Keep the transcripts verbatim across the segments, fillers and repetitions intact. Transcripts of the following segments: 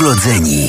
urodzeni.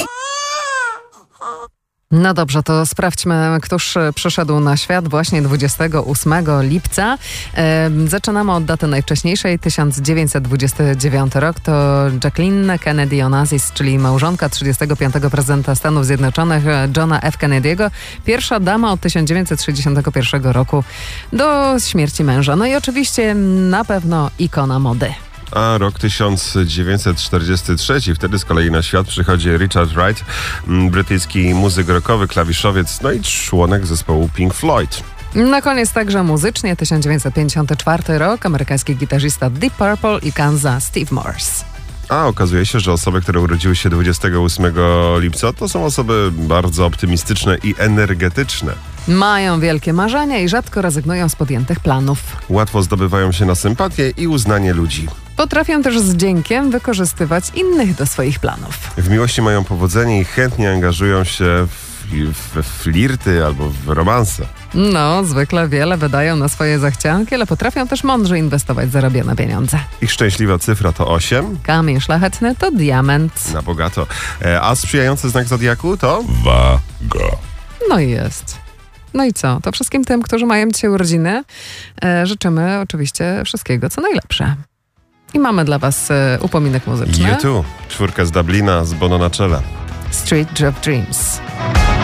No dobrze, to sprawdźmy, któż przyszedł na świat właśnie dwudziestego ósmego lipca. E, zaczynamy od daty najwcześniejszej, tysiąc dziewięćset dwudziesty dziewiąty rok. To Jacqueline Kennedy Onassis, czyli małżonka trzydziestego piątego prezydenta Stanów Zjednoczonych Johna F. Kennedy'ego. Pierwsza dama od tysiąc dziewięćset sześćdziesiątego pierwszego roku do śmierci męża. No i oczywiście na pewno ikona mody. A rok tysiąc dziewięćset czterdziesty trzeci, wtedy z kolei na świat przychodzi Richard Wright, brytyjski muzyk rockowy, klawiszowiec, no i członek zespołu Pink Floyd. Na koniec także muzycznie tysiąc dziewięćset pięćdziesiąty czwarty rok, amerykański gitarzysta Deep Purple i Kanza Steve Morse. A okazuje się, że osoby, które urodziły się dwudziestego ósmego lipca, to są osoby bardzo optymistyczne i energetyczne. Mają wielkie marzenia i rzadko rezygnują z podjętych planów. Łatwo zdobywają się na sympatię i uznanie ludzi. Potrafią też z wdziękiem wykorzystywać innych do swoich planów. W miłości mają powodzenie i chętnie angażują się w, w flirty albo w romanse. No, zwykle wiele wydają na swoje zachcianki, ale potrafią też mądrze inwestować zarobione pieniądze. Ich szczęśliwa cyfra to osiem. Kamień szlachetny to diament. Na bogato. A sprzyjający znak zodiaku to? Waga. No i jest. No i co? To wszystkim tym, którzy mają dzisiaj urodziny, e, życzymy oczywiście wszystkiego, co najlepsze. I mamy dla was e, upominek muzyczny. U two. Czwórka z Dublina z Bono na czele. Street Job Dreams.